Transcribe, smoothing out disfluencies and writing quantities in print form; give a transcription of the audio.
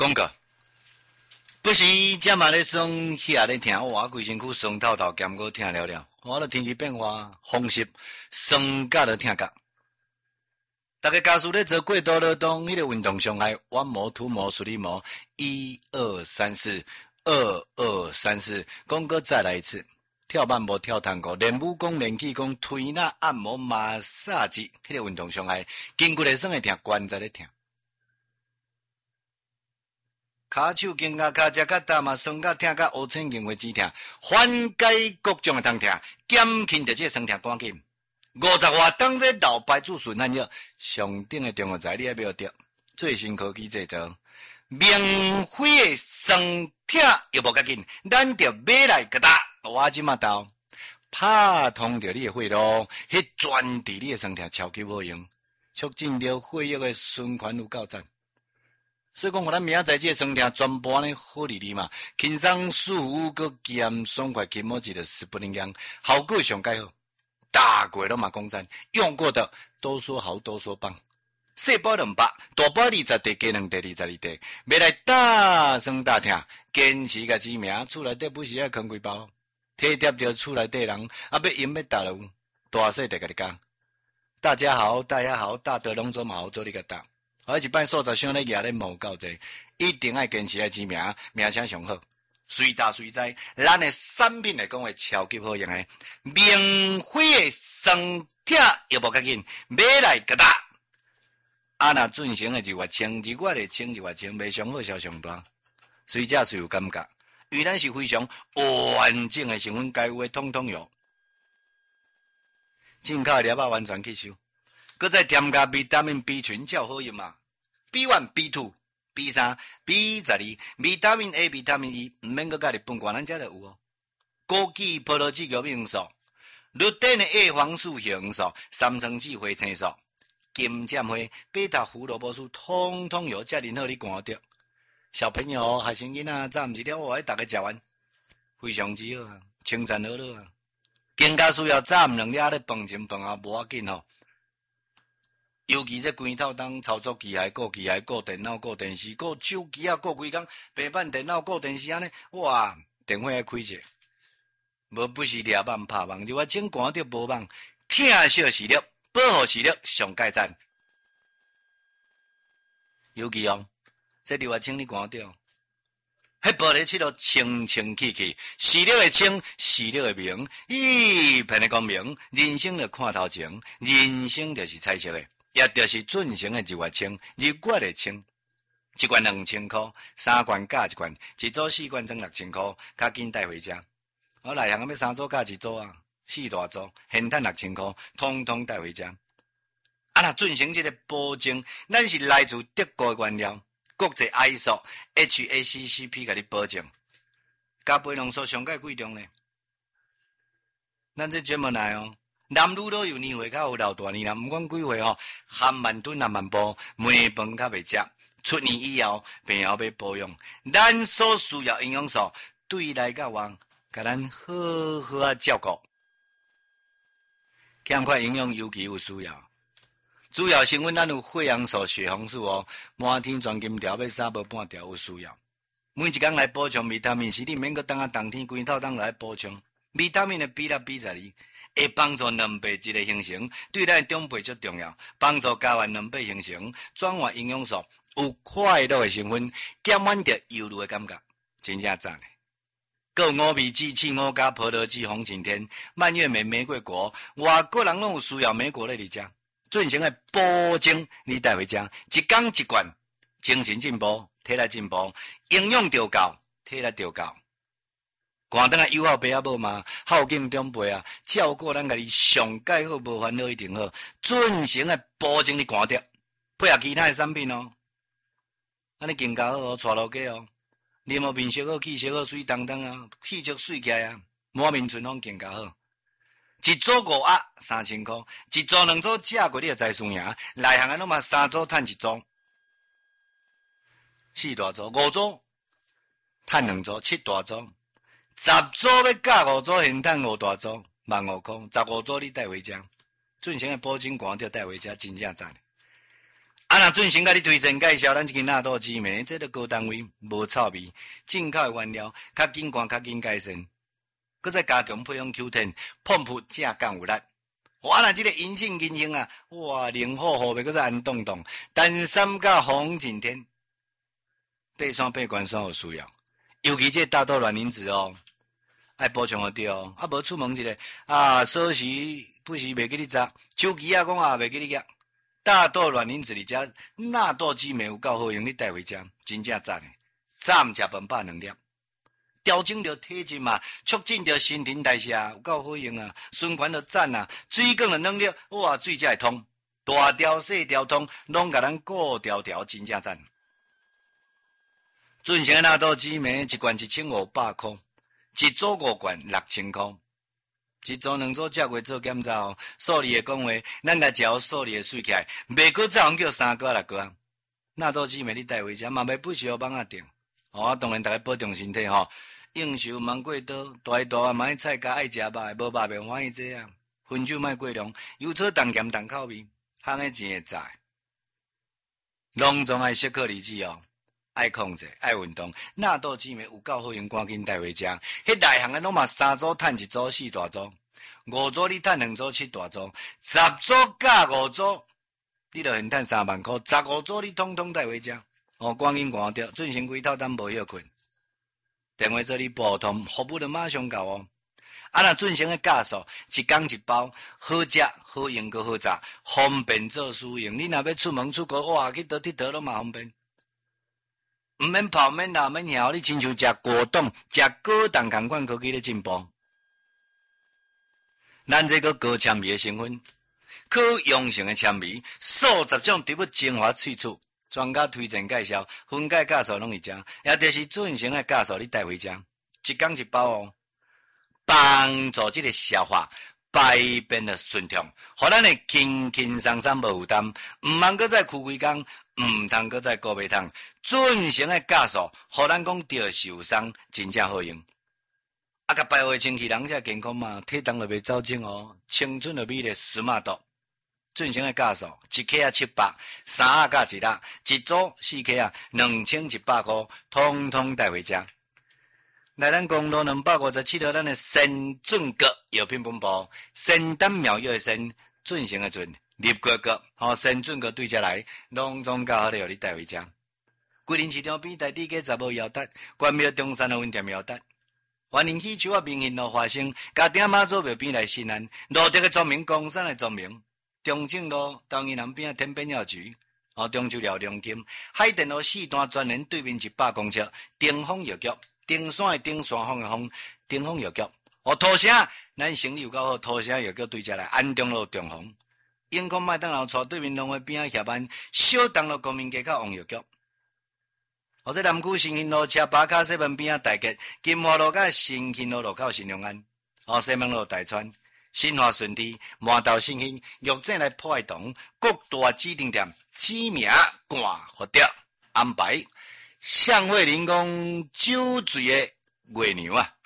广告。不是这嘛咧酸，遐咧疼，我规身躯酸透透，兼个疼了了。我了天气变化，风湿酸甲了疼甲。大家家属咧做过度劳动，迄个运动伤害，弯膜、涂膜、水力膜，1、2、3、4，2、2、3、4，讲过再来一次。跳慢步、跳探戈、练武功、练气功、推拿、按摩、马杀鸡，迄个运动伤害，筋骨咧酸会疼，关节咧疼。骹手筋甲骹只甲大嘛酸甲疼甲乌青筋会止疼，缓解各种的疼痛，减轻着这酸痛赶紧。50外当这老牌子顺安药，上顶的中药材你还要得，最新科技制造，免费的酸痛又无要紧，咱着买来个打，我即马到拍通着你的血路，迄专治你的酸痛超级好用，促进着血液的循环有够赞。所以讲，咱明仔载这酸痛全部呢好利利嘛，轻松舒服个减爽快，筋膜肌的是不能讲，效果上介好。大过都嘛讲赞，用过的都说好，都说棒。细包200，大包20块，加2块22块，买来大酸大疼，坚持个知名，厝内底不是要扛几包，体贴着厝内底人，要用要大路，大细地甲你讲。大家好，大家好，大德龙做嘛好做你个大。我一摆所在乡咧举咧无够济，一定要坚持个知名，名声上好。随大随在，咱的产品来讲会超级好用的，免费的酸痛又无要紧，买来个打。啊，若进行的日月清，日月的清，日月清，卖上好销上大，随价随有感觉，因为咱是非常完整的成分，该有的统统有。进口的粒仔完全吸收，搁再添加维他命 B 群，较好用嘛。B1、B2、B3、B12，维他命 A、维他命 E， 毋免搁甲日本馆咱遮就有哦。枸杞、葡萄籽玉米黄素、绿碘的 A 黄素、叶黄素、三层子花青素、金针花、贝塔胡萝卜素，通通有，遮然好你看着。小朋友、学生囡仔，早毋是了，我大家食完，非常之好啊，清赞好了啊。更加需要早2粒咧饭前饭后无要紧吼。尤其这规套当操作机械、顾电脑、顾电视、顾手机啊、顾规工平板电脑、顾电视安尼，哇，电话爱开者，无不是抓网拍网，就我整寒着无网，疼惜视力，保护视力上界赞。尤其哦，这日我清你寒着，迄玻璃漆都清清气气，视力会清，视力会明，一片的光明，人生就看头前，人生就是彩色的。也就是准成的日月清，日月的清，一罐2000块，3罐加一罐，一组4罐装6000块，较紧带回家。我内行要3组加一组啊，4大组，现赚6000块，通通带回家。啊，那准成这个保证，咱是来自德国的原料，国际 ISO、HACCP 给你保证，加培浓素上界贵重呢。咱这节目来哦。男女都有年岁较有老大年啦，毋管几岁吼，含慢吞含慢步，糜饭较袂食，出年以后病后要保养，咱所需要营养素对内甲外，甲咱好好啊照顾。欠缺营养尤其有需要，主要成分咱有血红素、血红素哦，满天全金条要3无半条有需要。每一工来补充维他命 C， 你免搁等啊冬天规套当来补充维他命的 B1、B12。会帮助卵白质的形成，对咱长辈最重要。帮助睾丸卵白形成，转换营养素，有快乐的成分，减缓着忧虑的感觉，真正赞的。各5味鸡、气5加葡萄籽、红景天、蔓越莓、玫瑰果，外国人拢有需要美国的嚟食，进行的保证你带回家，一工一罐，精神进步，体力进步，营养就够，体力就够。寒灯啊，友好爸仔母嘛，孝敬长辈啊，照顾咱家己上介好，无烦恼一定好，准成的保证你寒着，配合其他的产品哦，安尼更加好哦，带路过哦，你莫面色好，气色好，水当当啊，气色水起来啊，满面春风更加好。一组5盒3000块，一组2组价过你就知输赢，内行的拢嘛3组赚1组，4大组5组赚2组，7大组。10组要加5组，现赚5大组，15,000块，15组你带回家，准成的保证款就带回家，真正赞。 若准先甲你推荐介绍咱这个纳豆鸡糜，这个高单位无臭味，进口的原料较紧干较紧改善，搁再加强配方 Q10， 碰扑正降有力。哇！那这个银杏银杏啊，哇，灵火火的，搁再安动动，单三甲红景天，爬山爬关山有需要，尤其这大豆卵磷脂哦，爱补充对哦。啊，无出门一个啊，锁匙不是袂记你砸，手机啊讲啊袂记你夹。大豆卵磷脂里加纳豆鸡糜有够好用，你带回家真正赞的。早午食饭饱2粒。调整着体质嘛，促进着新陈代谢，有够好用啊！循环着赞啊，水管的能力，哇，水才会通，大条细条通，拢甲咱顾条条，真正赞。准成的纳豆鸡糜一罐1500块，一组5罐6000块，一组2组才月做检查哦。数字的讲话，咱来调数字的水起来，袂过早红叫3个6个。纳豆鸡糜你带回家，嘛袂不需要帮啊定。哦，当然大家保重身体吼。应酬忙过多，大大啊买菜加爱食肉，无肉袂欢喜这啊。分酒莫过量，油炒重咸重口味，烘的钱会在。拢总爱适可而止哦，爱控制，爱运动。纳豆鸡糜有够好用，赶紧带回家。迄内行的拢嘛3组趁1组4大组，5组你趁2组7大组，10组加5组，你就现趁3万块，15组你统统带回家。哦，赶紧赶掉，准成规套单无休困。电话做你拨通，服务就马上到哦。啊，若准成的价数，一工一包，好食、好用阁好炸，方便做使用。你若要出门出国，哇，去倒佚佗拢嘛方便。毋免泡免老免晓，你亲像食果冻、食果冻同款科技咧进步。咱这个高纤维的成分，可溶性的纤维，数10种植物精华萃取。专家推荐介绍，分解价数拢会食，也就是准成的价数你带回家，一工一包哦，帮助这个消化排便的顺畅，互咱会轻轻松松无负担，毋通搁再哭规工，毋通搁再顾袂通，准成的价数，互咱讲着受伤，真正好用。啊，甲排位清气人才健康嘛，体重就袂走精哦，青春的美丽smart度。准成的价数，一克啊700，3加1粒，一组4克啊2100块，通通带回家。来咱公路257号，咱的先准阁药品分布，仙丹妙药的仙，准成的准，立国阁，先准阁对遮来，拢总较好了，你带回家。桂林市场边台地价15摇达，关庙中山的温店摇达。万宁喜树啊，明显路花生，甲顶马祖庙边来新安，路德的庄名，公山的庄名。中正路东义南边天边药局，中州寮中金，海淀路4段专连对面100公尺，顶峰药局，顶山的顶山峰的峰，顶峰药局。土城，咱生意有够好，土城药局对遮来，安中路中峰，永康麦当劳厝对面龙华边协办，小东路国民街口王药局。这南区新兴路车巴卡西门边大街，金华路甲新兴路路口新隆安，西门路大川。新华顺地，麻豆新兴，玉井来破坏洞，各大指定店指名挂或者安排。向惠林讲酒醉的月娘啊！